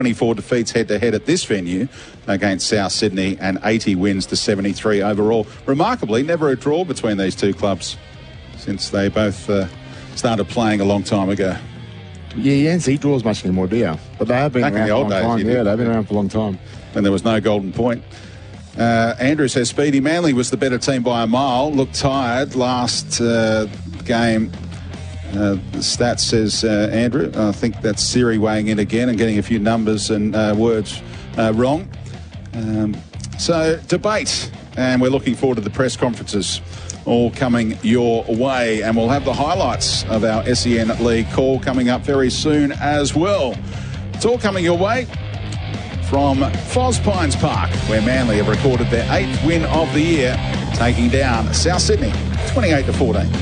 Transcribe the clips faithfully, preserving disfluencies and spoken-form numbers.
twenty-four defeats head-to-head at this venue against South Sydney and eighty wins to seventy-three overall. Remarkably, never a draw between these two clubs since they both uh, started playing a long time ago. Yeah, you don't see draws much anymore, do you? But they have been Back in around the for a old long days, time. you Yeah, did. they've been around for a long time. And there was no golden point. Uh, Andrew says, Speedy, Manly was the better team by a mile. Looked tired last uh, game. Uh, the stats says, uh, Andrew, I think that's Siri weighing in again and getting a few numbers and uh, words uh, wrong. Um, so, debate. And we're looking forward to the press conferences all coming your way. And we'll have the highlights of our S E N League call coming up very soon as well. It's all coming your way from Foz Pines Park, where Manly have recorded their eighth win of the year, taking down South Sydney twenty-eight to fourteen.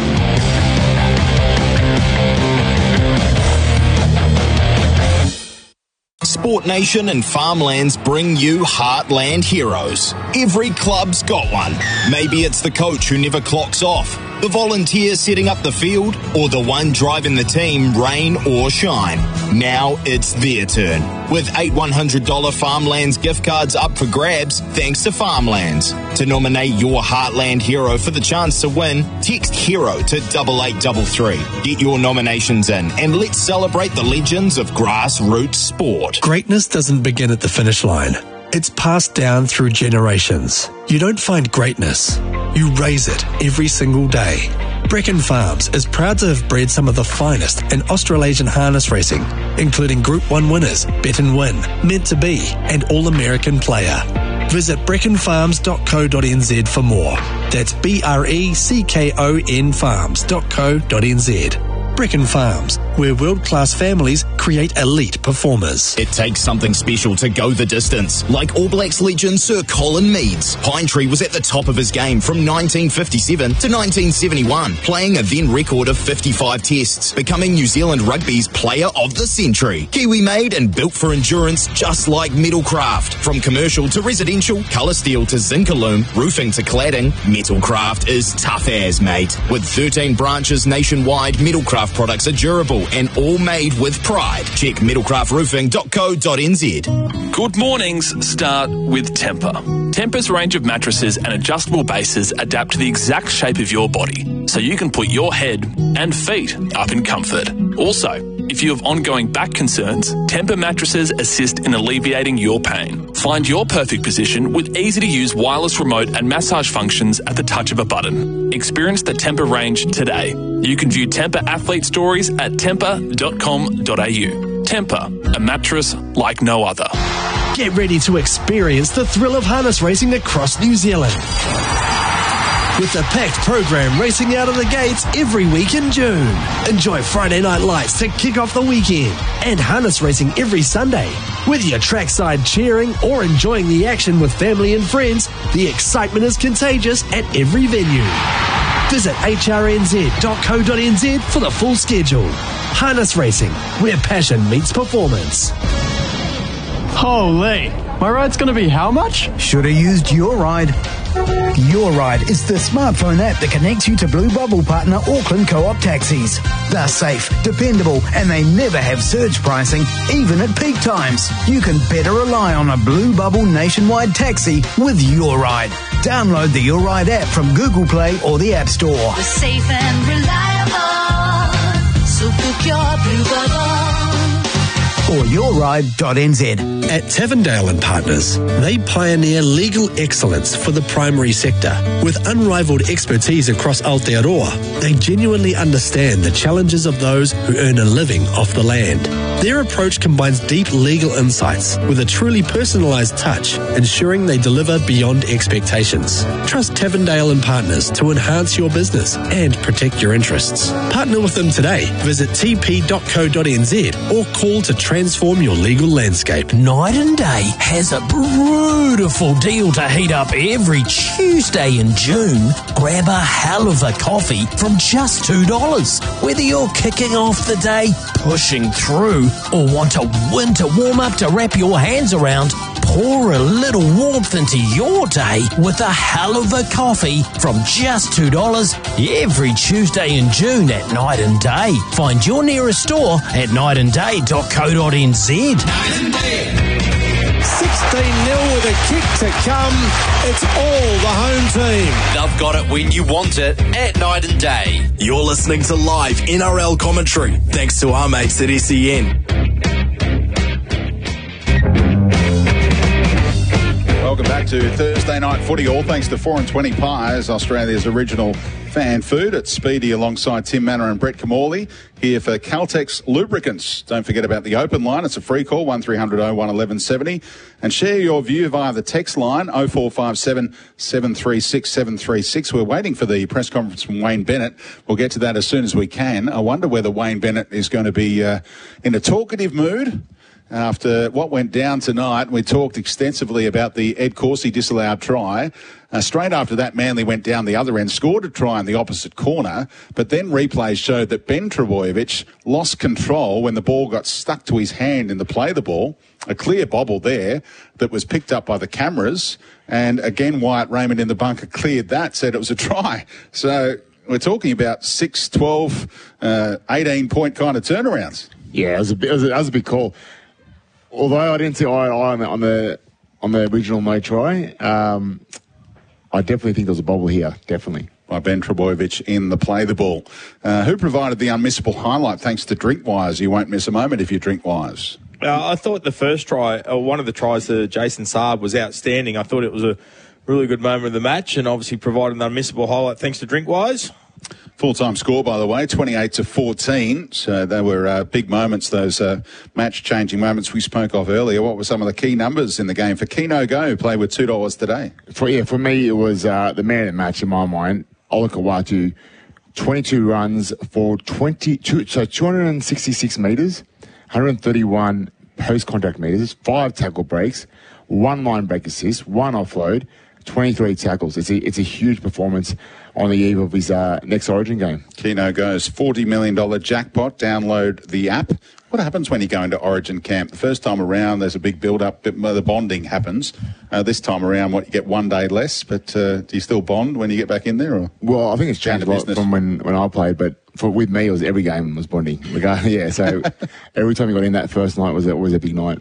Sport Nation and Farmlands bring you Heartland Heroes. Every club's got one. Maybe it's the coach who never clocks off, the volunteer setting up the field, or the one driving the team, rain or shine. Now it's their turn. With eight one hundred dollars Farmlands gift cards up for grabs, thanks to Farmlands. To nominate your Heartland hero for the chance to win, text HERO to double eight double three. Get your nominations in and let's celebrate the legends of grassroots sport. Greatness doesn't begin at the finish line. It's passed down through generations. You don't find greatness. You raise it every single day. Brecon Farms is proud to have bred some of the finest in Australasian harness racing, including Group one winners, Bet and Win, Meant to Be, and All-American Player. Visit brecon farms dot co dot n z for more. That's B R E C K O N farms dot co dot n z. Brecon Farms, where world-class families create elite performers. It takes something special to go the distance, like All Blacks legend Sir Colin Meads. Pinetree was at the top of his game from nineteen fifty-seven to nineteen seventy-one, playing a then record of fifty-five tests, becoming New Zealand Rugby's Player of the Century. Kiwi-made and built for endurance, just like Metalcraft. From commercial to residential, colour steel to Zincalume, roofing to cladding, Metalcraft is tough as, mate. With thirteen branches nationwide, Metalcraft products are durable and all made with pride. Check metalcraft roofing dot co dot n z. Good mornings start with Tempur. Tempur's range of mattresses and adjustable bases adapt to the exact shape of your body, so you can put your head and feet up in comfort. Also, if you have ongoing back concerns, Tempur mattresses assist in alleviating your pain. Find your perfect position with easy-to-use wireless remote and massage functions at the touch of a button. Experience the Tempur range today. You can view Tempur athlete stories at tempur dot com dot a u. Tempur, a mattress like no other. Get ready to experience the thrill of harness racing across New Zealand. With the packed program racing out of the gates every week in June. Enjoy Friday night lights to kick off the weekend and harness racing every Sunday. Whether you're trackside cheering or enjoying the action with family and friends, the excitement is contagious at every venue. Visit h r n z dot co dot n z for the full schedule. Harness racing, where passion meets performance. Holy, my ride's going to be how much? Should have used Your Ride. Your Ride is the smartphone app that connects you to Blue Bubble partner Auckland Co-op taxis. They're safe, dependable, and they never have surge pricing, even at peak times. You can better rely on a Blue Bubble nationwide taxi with Your Ride. Download the Your Ride app from Google Play or the App Store. We're safe and reliable, so book your Blue Bubble. Or your ride dot n z. At Tavendale and Partners, they pioneer legal excellence for the primary sector. With unrivaled expertise across Aotearoa, they genuinely understand the challenges of those who earn a living off the land. Their approach combines deep legal insights with a truly personalised touch, ensuring they deliver beyond expectations. Trust Tavendale and Partners to enhance your business and protect your interests. Partner with them today. Visit t p dot co dot n z or call to transform your legal landscape. Night and Day has a beautiful deal to heat up every Tuesday in June. Grab a hell of a coffee from just two dollars. Whether you're kicking off the day, pushing through, or want a winter warm-up to wrap your hands around, pour a little warmth into your day with a hell of a coffee from just two dollars every Tuesday in June at Night and Day. Find your nearest store at night and day dot co dot n z. sixteen nil with a kick to come. It's all the home team. They've got it when you want it at Night and Day. You're listening to live N R L commentary, thanks to our mates at S E N. Welcome back to Thursday Night Footy, all thanks to four and twenty Pies, Australia's original fan food. At Speedy alongside Tim Manor and Brett Camorley here for Caltex Lubricants. Don't forget about the open line. It's a free call, one three hundred oh one eleven seventy. And share your view via the text line, oh four five seven, seven three six, seven three six. We're waiting for the press conference from Wayne Bennett. We'll get to that as soon as we can. I wonder whether Wayne Bennett is going to be uh, in a talkative mood after what went down tonight. We talked extensively about the Ed Corsi disallowed try. Uh, straight after that, Manly went down the other end, scored a try in the opposite corner, but then replays showed that Ben Trbojevic lost control when the ball got stuck to his hand in the play the ball. A clear bobble there that was picked up by the cameras. And again, Wyatt Raymond in the bunker cleared that, said it was a try. So we're talking about six, twelve, uh, eighteen point kind of turnarounds. Yeah, it was a, it was a, that was a big call. Although I didn't see eye to eye on the on the, on the original no try, um, I definitely think there was a bobble here, definitely. By Ben Trbojevic in the play the ball. Uh, who provided the unmissable highlight thanks to Drinkwise? You won't miss a moment if you Drinkwise. Uh, I thought the first try, uh, one of the tries to Jason Saab was outstanding. I thought it was a really good moment of the match and obviously provided an unmissable highlight thanks to Drinkwise. Full-time score, by the way, twenty-eight to fourteen. So they were uh, big moments, those uh, match-changing moments we spoke of earlier. What were some of the key numbers in the game for Keno Go, who played with two dollars today? For yeah, for me, it was uh, the man of the match in my mind. Olakau'atu, twenty-two runs for twenty-two, so two hundred sixty-six metres, one hundred thirty-one post-contact metres, five tackle breaks, one line break assist, one offload, twenty-three tackles. It's a, it's a huge performance on the eve of his uh, next Origin game. Keno Go's forty million dollars jackpot. Download the app. What happens when you go into Origin camp? The first time around, there's a big build-up. The bonding happens. Uh, this time around, what, you get one day less, but uh, do you still bond when you get back in there? Or? Well, I think it's changed a lot from when, when I played, but for with me, it was every game was bonding. Yeah, so every time you got in that first night was always a big night.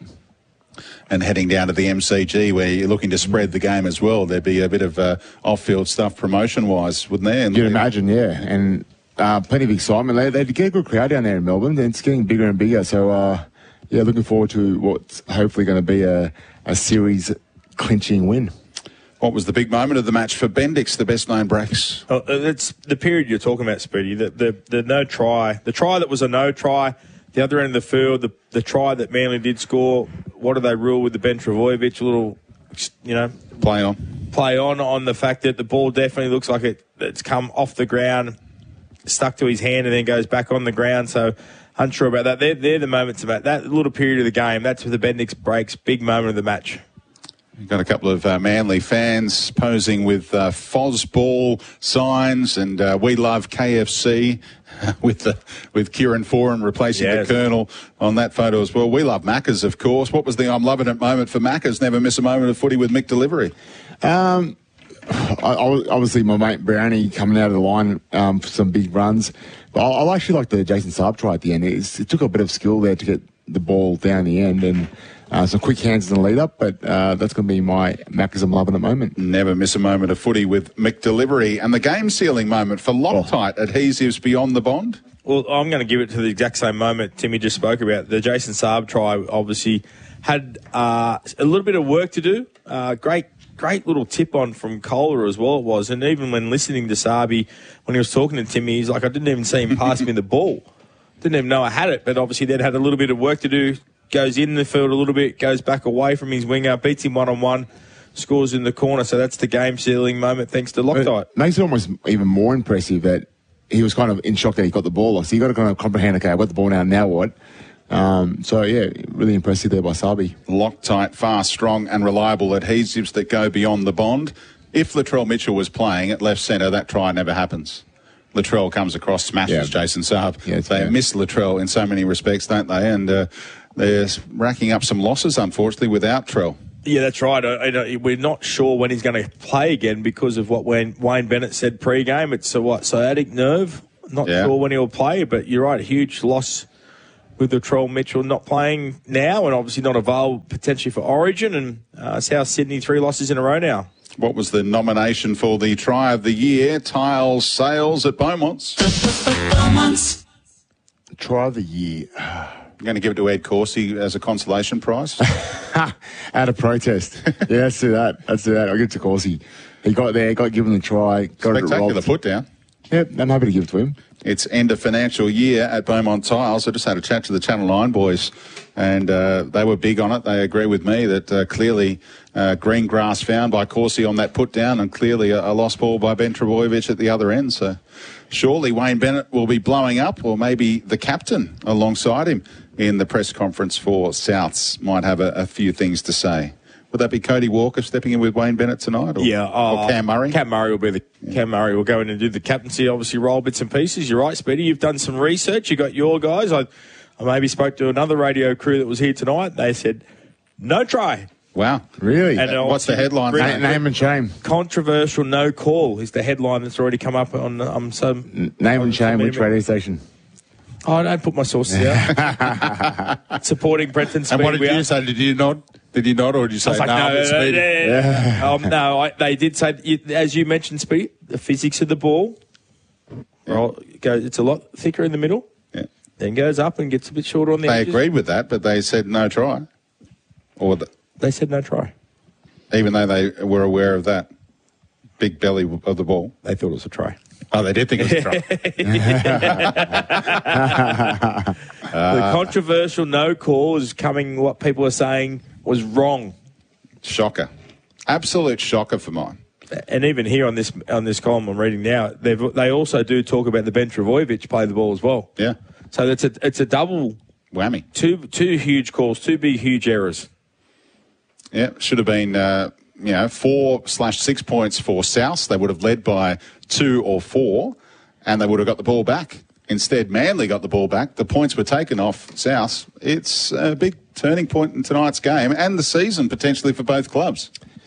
And heading down to the M C G where you're looking to spread the game as well, there'd be a bit of uh, off-field stuff promotion-wise, wouldn't there? You'd imagine, yeah. And uh, plenty of excitement. They, they get a good crowd down there in Melbourne, and it's getting bigger and bigger. So, uh, yeah, looking forward to what's hopefully going to be a, a series-clinching win. What was the big moment of the match for Bendix, the best-known Brax? Oh, it's the period you're talking about, Speedy, the, the, the no try. The try that was a no try. The other end of the field, the, the try that Manly did score, what do they rule with the Ben Trbojevic? A little, you know... Play on. Play on on the fact that the ball definitely looks like it, it's come off the ground, stuck to his hand, and then goes back on the ground. So, unsure about that. They're, they're the moments about that little period of the game. That's where the Bendix breaks. Big moment of the match. We've got a couple of uh, Manly fans posing with uh, Fozball signs and uh, We Love K F C with the, with Kieran Foran replacing yes. the Colonel on that photo as well. We love Macca's, of course. What was the I'm loving it moment for Macca's? Never miss a moment of footy with Mick Delivery. Um, I, I, obviously, my mate Brownie coming out of the line um, for some big runs. But I, I actually like the Jason Saab try at the end. It's, it took a bit of skill there to get the ball down the end and Uh, some quick hands in the lead-up, but uh, that's going to be my Macca's I'm loving it moment. Never miss a moment of footy with Mick Delivery. And the game-sealing moment for Loctite oh. adhesives beyond the bond? Well, I'm going to give it to the exact same moment Timmy just spoke about. The Jason Saab try obviously had uh, a little bit of work to do. Uh, great great little tip-on from Kohler as well it was. And even when listening to Sabi, when he was talking to Timmy, he's like, I didn't even see him pass me the ball. Didn't even know I had it, but obviously they'd had a little bit of work to do. Goes in the field a little bit, goes back away from his winger, beats him one-on-one, scores in the corner. So that's the game-sealing moment thanks to Loctite. It makes it almost even more impressive that he was kind of in shock that he got the ball. So you got to kind of comprehend, okay, I've got the ball now, now what? Um, so, yeah, really impressive there by Sabi. Loctite, fast, strong and reliable adhesives that go beyond the bond. If Latrell Mitchell was playing at left centre, that try never happens. Latrell comes across, smashes yeah. Jason Saab. Yeah, they yeah. miss Latrell in so many respects, don't they? And uh, they're racking up some losses, unfortunately, without Trell. Yeah, that's right. I, I, we're not sure when he's going to play again because of what Wayne, Wayne Bennett said pre-game. It's a what, sciatic nerve. Not Yeah. sure when he'll play, but you're right. A huge loss with Latrell Mitchell not playing now and obviously not available potentially for Origin. And uh, South Sydney, three losses in a row now. What was the nomination for the try of the year? Tiles Sales at Beaumont's. Try of the year. I'm going to give it to Ed Corsi as a consolation prize. Out of protest. Yeah, let's do that. Let's do that. I'll give it to Corsi. He got there, got given a try, got it Spectacular robbed. put down. Yep, I'm happy to give it to him. It's end of financial year at Beaumont Tiles. I just had a chat to the Channel nine boys, and uh, they were big on it. They agree with me that uh, clearly uh, green grass found by Corsi on that put down, and clearly a, a lost ball by Ben Trebojevic at the other end. So surely Wayne Bennett will be blowing up, or maybe the captain alongside him in the press conference for Souths might have a, a few things to say. Would that be Cody Walker stepping in with Wayne Bennett tonight? Or, Yeah, uh, or Cam Murray? Cam Murray will be the yeah. Cam Murray will go in and do the captaincy. Obviously, roll bits and pieces. You're right, Speedy. You've done some research. You got your guys. I, I maybe spoke to another radio crew that was here tonight. They said no try. Wow, really? And uh, what's the headline? Name, name and shame. Controversial no call is the headline that's already come up on um some N- name on and shame. some Which radio station? Oh, I don't put my sources out. Supporting Brenton Speed. And what did We you are- say? Did you nod? Did you nod, or did you say I was like, no? no, it's no, no, Speedy? no, no. Um, no I, they did say, you- as you mentioned, Speedy, the physics of the ball, well, it goes, it's a lot thicker in the middle, Yeah. then goes up and gets a bit shorter on the They edges. agreed with that, but they said no try. Or the, They said no try. even though they were aware of that big belly of the ball. They thought it was a try. Oh, they did think it was a try. the controversial no call is coming, what people are saying was wrong. Shocker. Absolute shocker for mine. And even here on this on this column I'm reading now, they they also do talk about the Ben Trebojevic play the ball as well. Yeah. So it's a it's a double Whammy. two two huge calls, two big huge errors. Yeah, should have been, uh, you know, four slash six points for South. They would have led by two or four, and they would have got the ball back. Instead, Manly got the ball back. The points were taken off South. It's a big turning point in tonight's game and the season potentially for both clubs.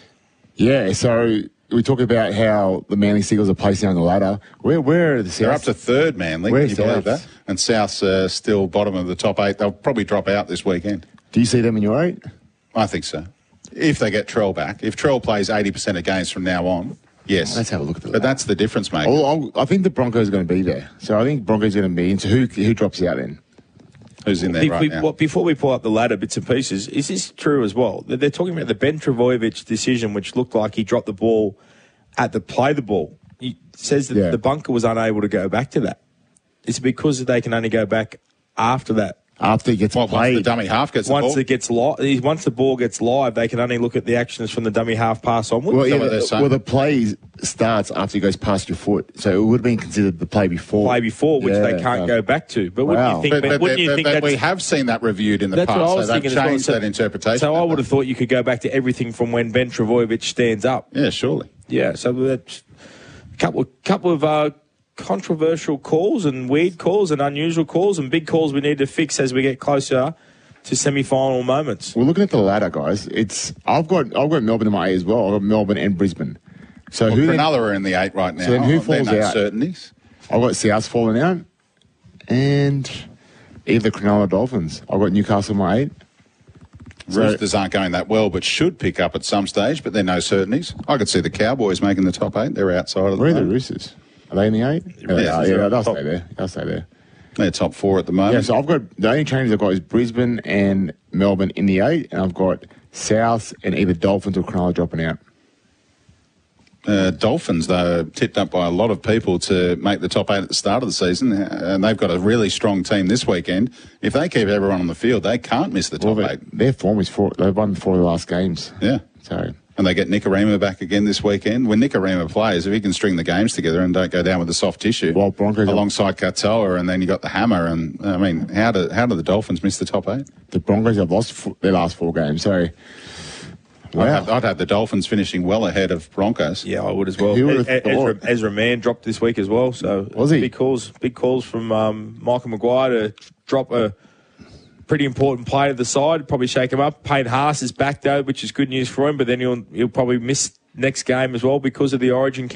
Yeah, so we talk about how the Manly Seagulls are placing on the ladder. Where where are the Souths? They're up to third, Manly. Where's Can you believe Souths? that? And South's uh, still bottom of the top eight. They'll probably drop out this weekend. Do you see them in your eight? I think so. If they get Trell back. If Trell plays eighty percent of games from now on, yes. Let's have a look at the But ladder. that's the difference, mate. I'll, I'll, I think the Broncos are going to be there. So I think Broncos are going to be in. So who, who drops out then? Who's in there Be- right we- now? what- before we pull up the ladder bits and pieces, is this true as well? They're they're talking about the Ben Trebojevic decision, which looked like he dropped the ball at the play the ball. He says that Yeah. the bunker was unable to go back to that. Is it because they can only go back after that? After he gets Well, once played. the dummy half gets the Once ball. it gets li- once the ball gets live, they can only look at the actions from the dummy half pass onwards. well, Is yeah, that what they're the, saying? well, the play starts after he goes past your foot. So it would have been considered the play before. play before, which they Yeah, can't so- go back to. But Wow. wouldn't you think? But, but, wouldn't you but- think but that's, we have seen that reviewed in the that's past, what I so was they've thinking as well. changed So- that interpretation. So I of would that. have thought you could go back to everything from when Ben Trebojevic stands up. Yeah, surely. Yeah, so that's a couple of, couple of uh, controversial calls and weird calls and unusual calls and big calls we need to fix as we get closer to semi-final moments. We're looking at the ladder, guys. It's I've got I've got Melbourne in my eight as well. I've got Melbourne and Brisbane. So Well, who then, Cronulla are in the eight right now. So then who Oh, they're falls no out? certainties. I've got South falling out, and either Cronulla or Dolphins. I've got Newcastle in my eight. So- Roosters aren't going that well, but should pick up at some stage, but they're no certainties. I could see the Cowboys making the top eight. They're outside of Where are the moment. Roosters? Are they in the eight? Yeah, they Yeah, are. they're yeah they'll top. stay there. They'll stay there. They're top four at the moment. Yeah, so I've got the only changes I've got is Brisbane and Melbourne in the eight, and I've got South and either Dolphins or Cronulla dropping out. Uh, Dolphins, though, tipped up by a lot of people to make the top eight at the start of the season, uh, and they've got a really strong team this weekend. If they keep everyone on the field, they can't miss the top Well, eight. their form is four. They've won four of the last games. Yeah. So And they get Nicarima back again this weekend. When Nicarima plays, if he can string the games together and don't go down with the soft tissue, Well, Broncos are- alongside Katoa, and then you got the hammer. And I mean, how do how do the Dolphins miss the top eight? the Broncos have lost f- their last four games. So I'd, have, I'd have the Dolphins finishing well ahead of Broncos. Yeah, I would as well. Who would have E- E- Ezra, thought? Ezra Mann dropped this week as well. So Was he? Big calls, big calls from um, Michael Maguire to drop a pretty important player to the side. Probably shake him up. Payne Haas is back though, which is good news for him. But then he'll he'll probably miss next game as well because of the Origin